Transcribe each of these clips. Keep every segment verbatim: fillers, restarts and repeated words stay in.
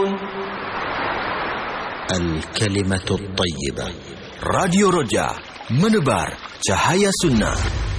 Al-Kalimatul Tayyibah. Radio Roja, menebar cahaya sunnah.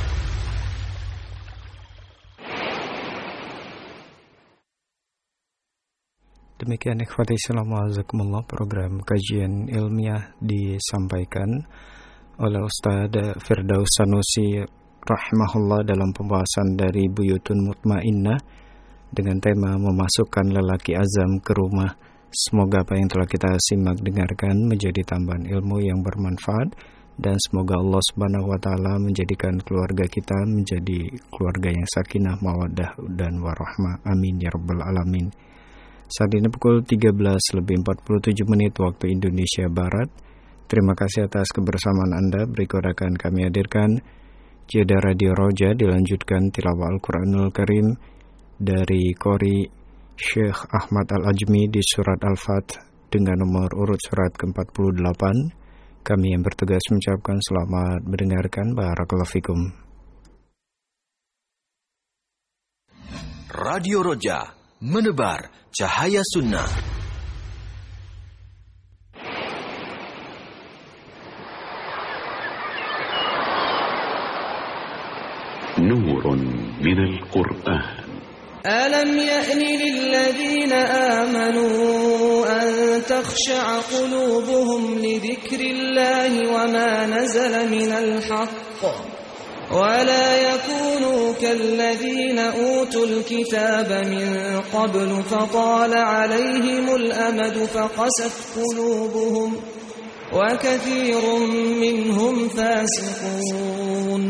Demikian ikhwati assalamualaikum, program kajian ilmiah disampaikan oleh Ustaz Firdaus Sanusi rahimahullah dalam pembahasan dari Buyutun Mutmainnah dengan tema memasukkan lelaki azam ke rumah. Semoga apa yang telah kita simak dengarkan menjadi tambahan ilmu yang bermanfaat, dan semoga Allah Subhanahu wa taala menjadikan keluarga kita menjadi keluarga yang sakinah, mawaddah dan warahmah. Amin ya rabbal alamin. Saat ini pukul tiga belas lebih empat puluh tujuh menit waktu Indonesia Barat. Terima kasih atas kebersamaan Anda. Berikut akan kami hadirkan jeda Radio Roja, dilanjutkan tilawah Al-Quranul Karim dari Qori Syekh Ahmad Al-Ajmi di surat Al-Fat dengan nomor urut surat ke empat puluh delapan. Kami yang bertugas mengucapkan selamat mendengarkan. Barakallahu fikum. Radio Roja, menebar cahaya sunnah. Nurun minal Qur'an. ألم يأن للذين آمنوا أن تخشع قلوبهم لذكر الله وما نزل من الحق ولا يكونوا كالذين أوتوا الكتاب من قبل فطال عليهم الأمد فقست قلوبهم وكثير منهم فاسقون.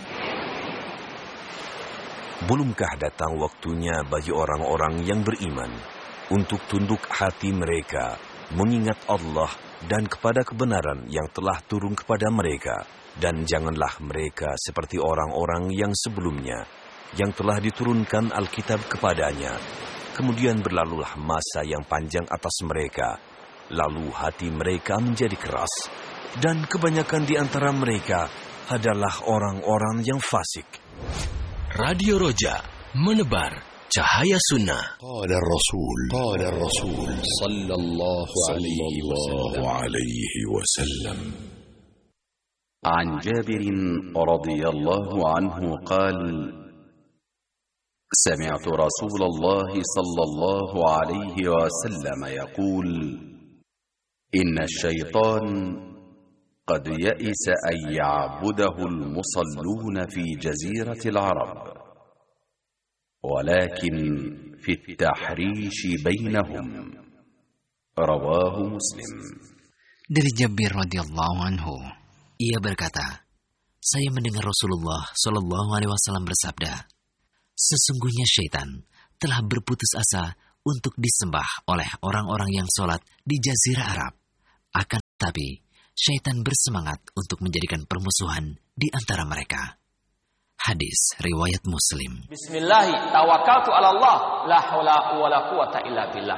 Belumkah datang waktunya bagi orang-orang yang beriman untuk tunduk hati mereka, mengingat Allah dan kepada kebenaran yang telah turun kepada mereka, dan janganlah mereka seperti orang-orang yang sebelumnya, yang telah diturunkan Alkitab kepadanya. Kemudian berlalulah masa yang panjang atas mereka, lalu hati mereka menjadi keras, dan kebanyakan di antara mereka adalah orang-orang yang fasik. Radio Roja, menebar cahaya sunnah. Qala Rasul, qala Rasul sallallahu alaihi wasallam. عن جابر رضي الله عنه قال: سمعت رسول الله صلى الله عليه وسلم يقول: إن الشيطان قد يئس أن يعبده المصلون في جزيرة العرب، ولكن في التحريش بينهم. رواه مسلم. Dari Jabir radhiyallahu anhu, ia berkata, saya mendengar Rasulullah Shallallahu Alaihi Wasallam bersabda, sesungguhnya syaitan telah berputus asa untuk disembah oleh orang-orang yang sholat di Jazirah Arab. Akan tetapi syaitan bersemangat untuk menjadikan permusuhan di antara mereka. Hadis riwayat Muslim. Bismillah, tawakkaltu ala Allah, la haula wala quwata illa billah.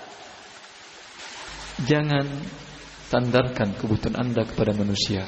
Jangan sandarkan kebutuhan Anda kepada manusia.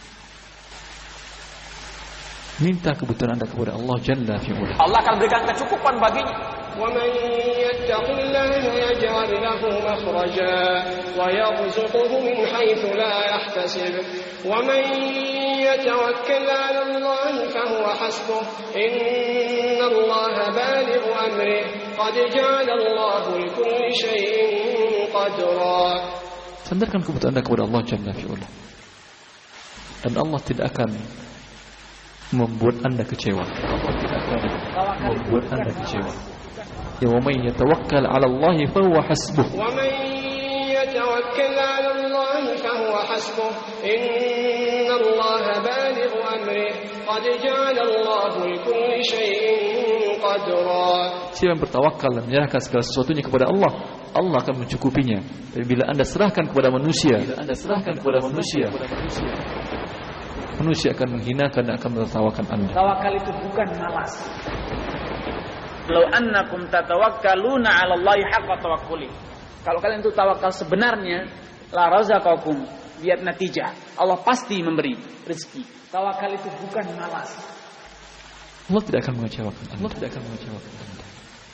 Minta kebutuhan Anda kepada Allah Jalla fi'ula. Allah akan berikan kecukupan baginya. وَمَنْ يَتَّقِ اللَّهَ يَجْعَلْ لَهُ مَخْرَجًا وَيَرْزُقْهُ مِنْ حَيْثُ لَا يَحْتَسِبُ وَمَنْ يَتَوَكَّلْ عَلَى اللَّهِ فَهُوَ حَسْبُهُ إِنَّ اللَّهَ بَالِغُ أَمْرِهِ قَدْ جَعَلَ اللَّهُ لِكُلِّ شَيْءٍ قَدْرًا. Sandarkan kebutuhan Anda kepada Allah Jalla fi'ula, dan Allah tidak akan membuat Anda kecewa. Allah tidak akan membuat Anda kecewa. Ya, wa man yatawakkal 'ala Allah fa huwa hasbuh. Wa man yatawakkal 'ala Allah fa huwa hasbuh. Inna Allah balighu amrihi qad ja'ala Allah likulli shay'in qadra. Siapa yang bertawakal dan menyerahkan segala sesuatunya kepada Allah, Allah akan mencukupinya. Tapi bila Anda serahkan kepada manusia, bila Anda serahkan kepada manusia, manusia akan menghinakan dan akan menertawakan Anda. Tawakal itu bukan malas. Law annakum tatawakkaluna 'ala Allahi haqqa tawakkuli. Kalau kalian itu tawakal sebenarnya, la razaqakum, lihat natijah. Allah pasti memberi rezeki. Tawakal itu bukan malas. Allah tidak akan mengecewakan Anda. Allah tidak akan mengecewakan Anda.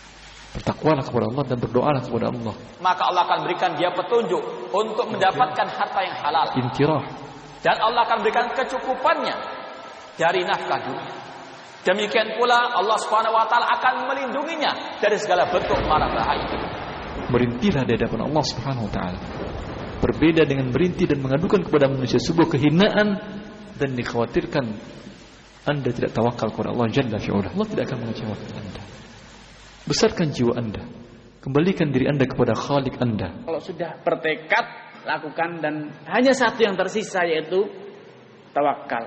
Bertakwalah kepada Allah dan berdoalah kepada Allah. Maka Allah akan berikan dia petunjuk untuk mendapatkan harta yang halal. Intirah. Dan Allah akan berikan kecukupannya dari nafkah dunia. Demikian pula Allah Subhanahu wa taala akan melindunginya dari segala bentuk mara bahaya. Berhentilah di hadapan Allah Subhanahu wa taala. Berbeda dengan berhenti dan mengadukan kepada manusia sebuah kehinaan dan dikhawatirkan Anda tidak tawakal kepada Allah Jalla fi'ula. Allah tidak akan mengecewakan Anda. Besarkan jiwa Anda. Kembalikan diri Anda kepada Khalik Anda. Kalau sudah bertekad, lakukan, dan hanya satu yang tersisa, yaitu tawakal.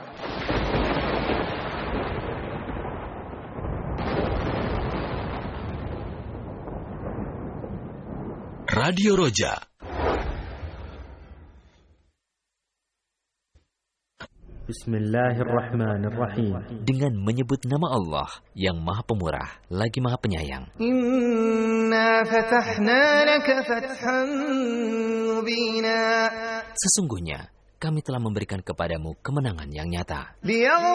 Radio Roja. Bismillahirrahmanirrahim. Dengan menyebut nama Allah yang Maha Pemurah lagi Maha Penyayang. Inna fatahna laka fathan mubina. Sesungguhnya kami telah memberikan kepadamu kemenangan yang nyata.